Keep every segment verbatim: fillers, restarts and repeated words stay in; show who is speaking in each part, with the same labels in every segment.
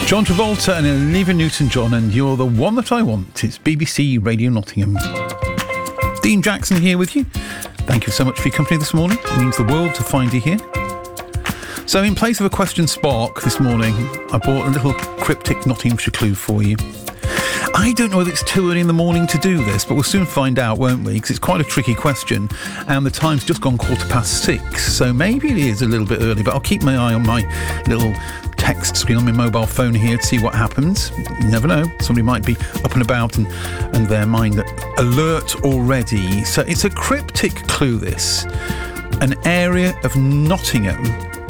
Speaker 1: John Travolta and Olivia Newton-John, and You're the One That I Want. It's B B C Radio Nottingham. Dean Jackson here with you. Thank you so much for your company this morning. It means the world to find you here. So in place of a question spark this morning, I bought a little cryptic Nottinghamshire clue for you. I don't know whether it's too early in the morning to do this, but we'll soon find out, won't we? Because it's quite a tricky question, and the time's just gone quarter past six, so maybe it is a little bit early, but I'll keep my eye on my little text screen on my mobile phone here to see what happens. You never know. Somebody might be up and about and, and their mind alert already. So it's a cryptic clue, this. An area of Nottingham.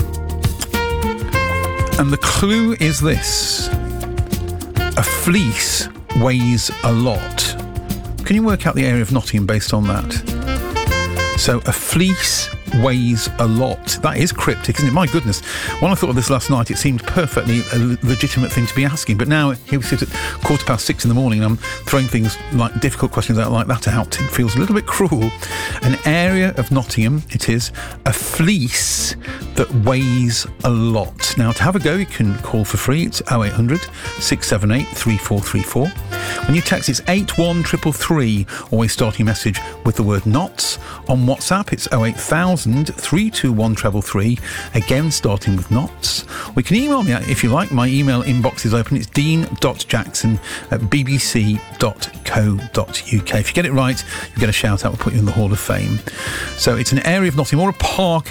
Speaker 1: And the clue is this. A fleece weighs a lot. Can you work out the area of Nottingham based on that? So a fleece weighs a lot. That is cryptic, isn't it? My goodness. When I thought of this last night, it seemed perfectly a legitimate thing to be asking. But now here we sit at quarter past six in the morning and I'm throwing things like difficult questions out like that out. It feels a little bit cruel. An area of Nottingham, it is a fleece that weighs a lot. Now, to have a go, you can call for free. It's oh eight hundred, six seven eight, three four three four. When you text, it's eight one three three three. Always starting a message with the word knots. On WhatsApp, it's oh eight thousand, three two one three three three. Again, starting with knots. We can email me if you like. My email inbox is open. It's dean dot jackson at b b c dot co dot u k. If you get it right, you get a shout out. We'll put you in the Hall of Fame. So it's an area of Nottingham or a park